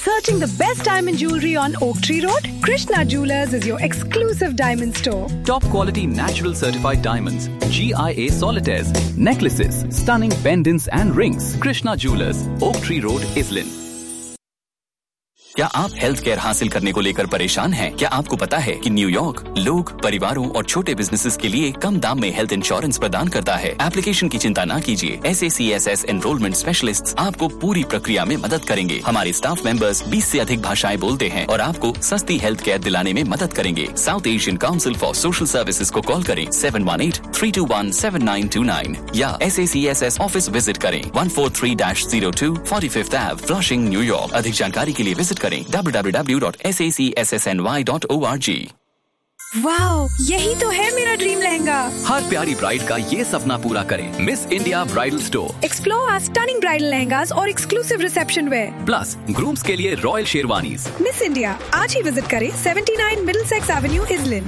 Searching the best diamond jewelry on Oak Tree Road? Krishna Jewelers is your exclusive diamond store. Top quality natural certified diamonds, GIA solitaires, necklaces, stunning pendants and rings. Krishna Jewelers, Oak Tree Road, Islin. क्या आप health care हासिल करने को लेकर परेशान हैं? क्या आपको पता है कि न्यूयॉर्क लोग, परिवारों और छोटे बिजनेसेस के लिए कम दाम में हेल्थ इंश्योरेंस प्रदान करता है? एप्लीकेशन की चिंता ना कीजिए। SACSS एनरोलमेंट स्पेशलिस्ट्स आपको पूरी प्रक्रिया में मदद करेंगे। हमारे स्टाफ मेंबर्स 20 से अधिक भाषाएं बोलते हैं और आपको सस्ती हेल्थ केयर दिलाने में मदद करेंगे। South Asian council for social services को कॉल करें 718-321-7929 या SACSS ऑफिस विजिट करें 143-02 45th Ave, फ्लशिंग, न्यूयॉर्क। अधिक जानकारी के लिए विजिट करें www.sacssny.org। वाओ, यही तो है मेरा ड्रीम लहंगा। हर प्यारी ब्राइड का ये सपना पूरा करें miss India bridal store. Explore our stunning bridal lehengas और exclusive reception where. Plus grooms के लिए रॉयल शेरवानीज। मिस इंडिया आज ही विजिट करें 79 Middlesex Avenue, इजलिन।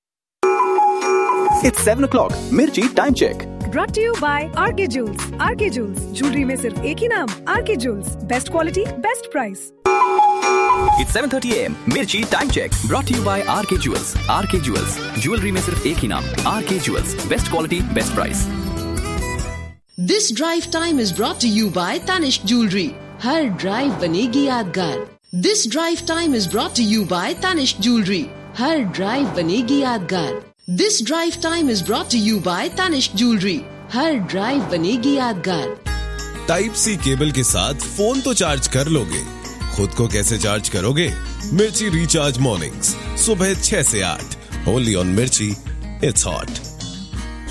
It's 7 o'clock. Mirchi time check. Brought to you by RK Jewels. RK Jewels, jewelry में सिर्फ एक ही नाम, RK Jewels. Best quality, best price. It's 7:30 a.m. Mirchi time check. Brought to you by RK Jewels. RK Jewels, jewelry में सिर्फ एक ही नाम, RK Jewels. Best quality, best price. This drive time is brought to you by Tanishq Jewelry. Her drive बनेगी यादगार. This drive time is brought to you by Tanishq Jewelry. Her drive बनेगी यादगार. This drive time is brought to you by Tanishq Jewelry. Her drive बनेगी यादगार. Type सी cable के साथ phone तो charge कर लोगे, खुद को कैसे चार्ज करोगे? मिर्ची रिचार्ज मॉर्निंग्स सुबह 6 से 8 ओनली ऑन मिर्ची, इट्स हॉट।